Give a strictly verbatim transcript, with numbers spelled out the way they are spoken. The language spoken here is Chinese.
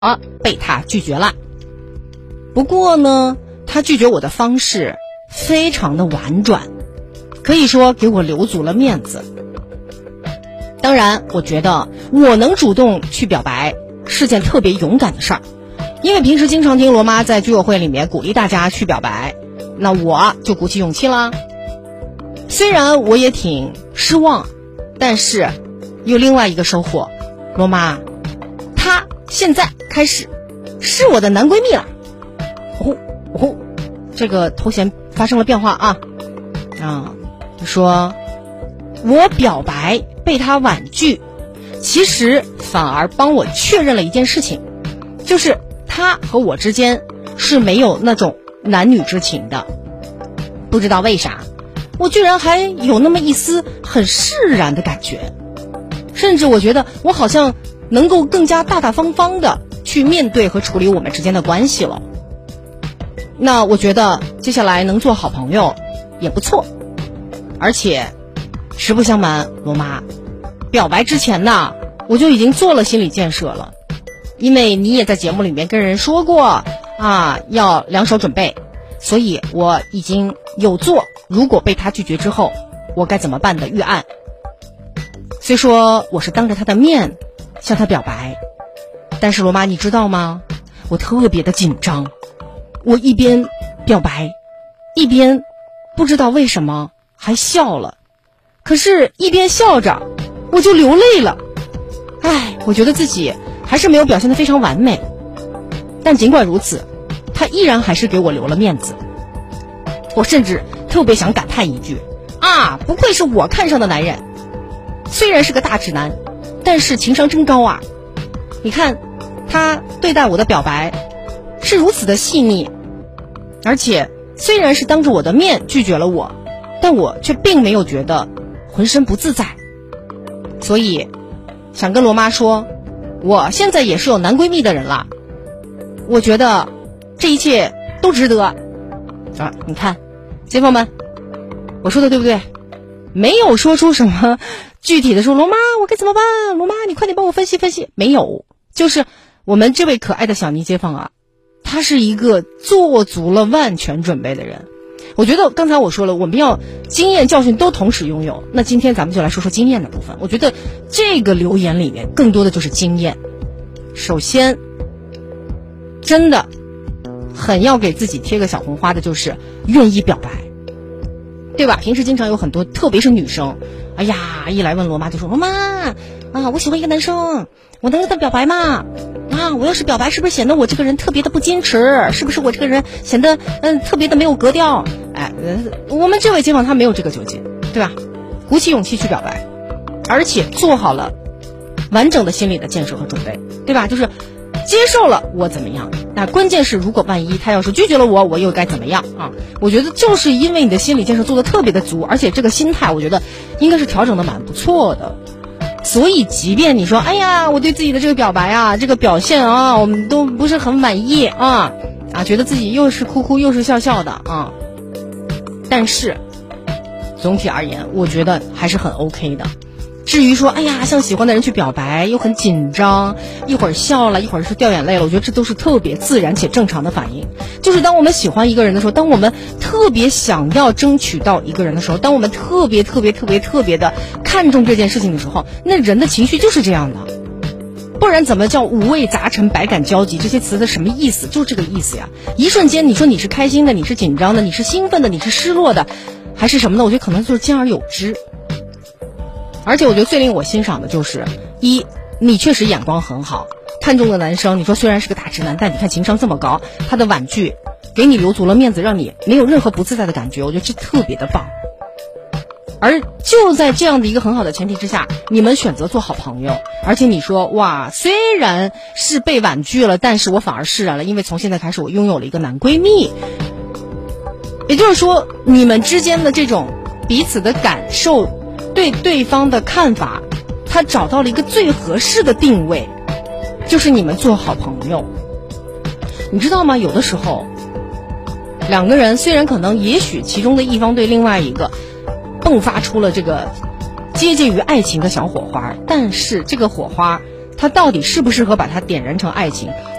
被他拒绝了。不过呢，他拒绝我的方式非常的婉转，可以说给我留足了面子。当然，我觉得我能主动去表白是件特别勇敢的事儿，因为平时经常听罗妈在居委会里面鼓励大家去表白，那我就鼓起勇气啦。虽然我也挺失望，但是有另外一个收获，罗妈，她现在开始是我的男闺蜜了。哦哦，这个头衔发生了变化啊啊！就说我表白被他婉拒，其实反而帮我确认了一件事情，就是他和我之间是没有那种男女之情的。不知道为啥，我居然还有那么一丝很释然的感觉，甚至我觉得我好像能够更加大大方方的去面对和处理我们之间的关系了。那我觉得接下来能做好朋友也不错。而且实不相瞒，罗妈，表白之前呢，我就已经做了心理建设了，因为你也在节目里面跟人说过啊，要两手准备，所以我已经有做如果被他拒绝之后我该怎么办的预案。虽说我是当着他的面向他表白，但是罗妈你知道吗，我特别的紧张，我一边表白一边不知道为什么还笑了，可是一边笑着我就流泪了。唉，我觉得自己还是没有表现得非常完美，但尽管如此，他依然还是给我留了面子。我甚至特别想感叹一句啊，不愧是我看上的男人，虽然是个大直男，但是情商真高啊。你看他对待我的表白是如此的细腻，而且虽然是当着我的面拒绝了我，但我却并没有觉得浑身不自在。所以想跟罗妈说，我现在也是有男闺蜜的人了，我觉得这一切都值得啊！你看街坊们，我说的对不对？没有说出什么具体的说罗妈我该怎么办，罗妈你快点帮我分析分析，没有，就是我们这位可爱的小妮街坊啊，他是一个做足了万全准备的人。我觉得刚才我说了，我们要经验教训都同时拥有，那今天咱们就来说说经验的部分。我觉得这个留言里面更多的就是经验。首先真的很要给自己贴个小红花的就是愿意表白，对吧？平时经常有很多特别是女生，哎呀一来问罗妈就说罗妈啊，我喜欢一个男生，我能跟他表白吗？啊，我要是表白是不是显得我这个人特别的不矜持，是不是我这个人显得嗯特别的没有格调？哎，我们这位街坊他没有这个纠结，对吧？鼓起勇气去表白，而且做好了完整的心理的建设和准备，对吧？就是接受了我怎么样，那关键是如果万一他要是拒绝了我，我又该怎么样啊？我觉得就是因为你的心理建设做得特别的足，而且这个心态我觉得应该是调整的蛮不错的。所以即便你说哎呀我对自己的这个表白啊，这个表现啊我们都不是很满意啊啊，觉得自己又是哭哭又是笑笑的啊，但是总体而言我觉得还是很 OK 的。至于说哎呀向喜欢的人去表白又很紧张，一会儿笑了一会儿是掉眼泪了，我觉得这都是特别自然且正常的反应。就是当我们喜欢一个人的时候，当我们特别想要争取到一个人的时候，当我们特别特别特别特别的看重这件事情的时候，那人的情绪就是这样的。不然怎么叫五味杂陈百感交集，这些词的什么意思？就是这个意思呀。一瞬间你说你是开心的，你是紧张的，你是兴奋的，你是失落的，还是什么呢？我觉得可能就是兼而有之。而且我觉得最令我欣赏的就是一，你确实眼光很好，看中的男生你说虽然是个大直男，但你看情商这么高，他的婉拒给你留足了面子，让你没有任何不自在的感觉，我觉得这特别的棒。而就在这样的一个很好的前提之下，你们选择做好朋友，而且你说哇虽然是被婉拒了，但是我反而释然了，因为从现在开始我拥有了一个男闺蜜。也就是说你们之间的这种彼此的感受，对对方的看法，他找到了一个最合适的定位，就是你们做好朋友。你知道吗，有的时候两个人虽然可能也许其中的一方对另外一个迸发出了这个接近于爱情的小火花，但是这个火花他到底适不适合把它点燃成爱情？